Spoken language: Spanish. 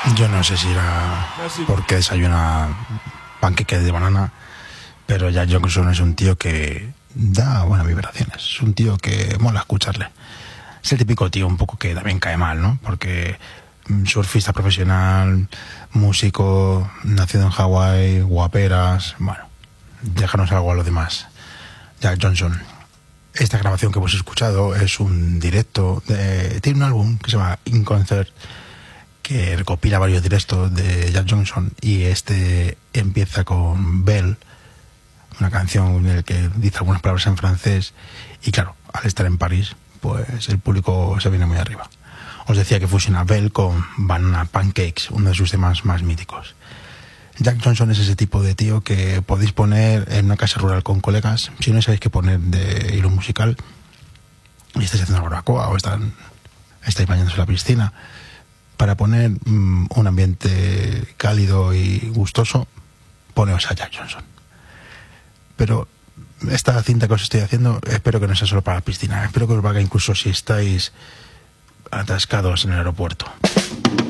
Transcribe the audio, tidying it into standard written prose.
Yo no sé si era porque desayuna panqueques de banana, pero Jack Johnson es un tío que da buenas vibraciones. Es un tío que mola escucharle. Es el típico tío un poco que también cae mal, ¿no? Porque surfista profesional, músico, nacido en Hawái, guaperas... Bueno, déjanos algo a lo demás. Jack Johnson. Esta grabación que hemos escuchado es un directo. Tiene un álbum que se llama In Concert, que recopila varios directos de Jack Johnson, y este empieza con Belle, una canción en la que dice algunas palabras en francés, y claro, al estar en París, pues el público se viene muy arriba. Os decía que fusiona Belle con Banana Pancakes, uno de sus temas más míticos. Jack Johnson es ese tipo de tío que podéis poner en una casa rural con colegas, si no sabéis qué poner de hilo musical y estáis haciendo una barbacoa o estáis bañándose en la piscina, para poner un ambiente cálido y gustoso, poneos a Jack Johnson. Pero esta cinta que os estoy haciendo, espero que no sea solo para la piscina, espero que os valga incluso si estáis atascados en el aeropuerto.